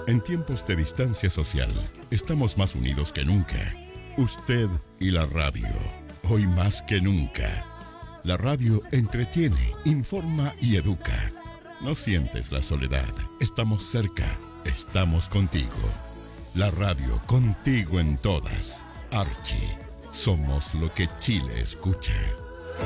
En tiempos de distancia social, estamos más unidos que nunca. Usted y la radio, hoy más que nunca. La radio entretiene, informa y educa. No sientes la soledad, estamos cerca, estamos contigo. La radio contigo en todas. Archie, somos lo que Chile escucha.